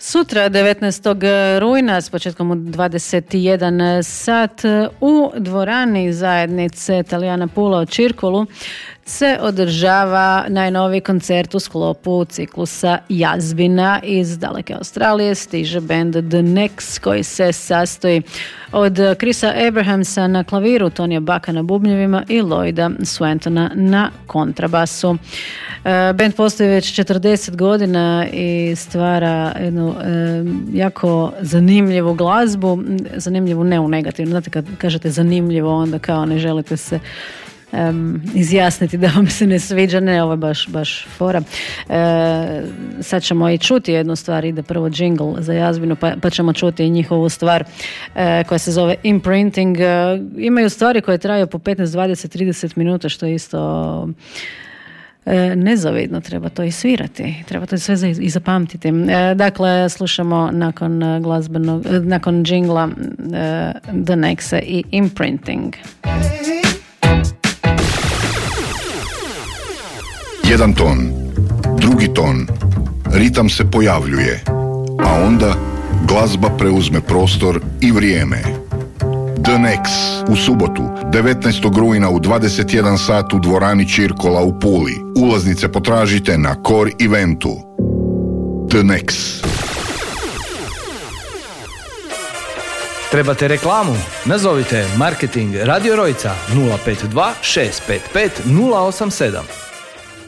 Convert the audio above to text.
Sutra 19. rujna s početkom u 21 sat u dvorani zajednice Talijana Pula u Čirkolu se održava najnoviji koncert u sklopu ciklusa Jazbina iz daleke Australije. Stiže band The Nex koji se sastoji od Chrisa Abrahamsa na klaviru, Tonija Baka na bubnjevima i Lloyda Swantona na kontrabasu. Band postoji već 40 godina i stvara jednu jako zanimljivu glazbu, zanimljivu ne u negativnu, znate kad kažete zanimljivo onda kao ne želite se izjasniti da vam se ne sviđa, ne, ovo je baš fora. Sad ćemo i čuti jednu stvar, ide prvo džingl za Jazbinu pa ćemo čuti i njihovu stvar koja se zove Imprinting. Imaju stvari koje traju po 15, 20, 30 minuta što je isto nezavidno, treba to i svirati, treba to sve i zapamtiti. Dakle, slušamo nakon džingla The Nexe i Imprinting. Jedan ton, drugi ton, ritam se pojavljuje, a onda glazba preuzme prostor i vrijeme. The Nex u subotu, 19. rujna u 21 sat u dvorani Čirkola u Puli. Ulaznice potražite na Core Eventu. The Nex. Trebate reklamu? Nazovite Marketing Radio Rojca 052 655 087.